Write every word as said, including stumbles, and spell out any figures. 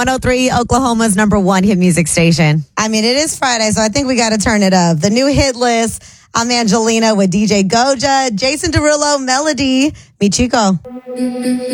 one oh three, Oklahoma's number one hit music station. I mean, it is Friday, so I think we got to turn it up. The new hit list. I'm Angelina with D J Goja, Jason Derulo, Melody, Mi Chico.